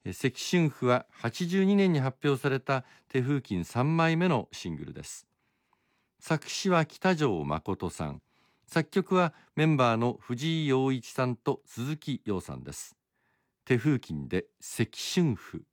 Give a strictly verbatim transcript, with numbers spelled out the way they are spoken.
赤春譜ははちじゅうにねんに発表された手風琴さんまいめのシングルです。作詞は北條誠さん、作曲はメンバーの藤井陽一さんと鈴木陽さんです。手風琴で赤春譜。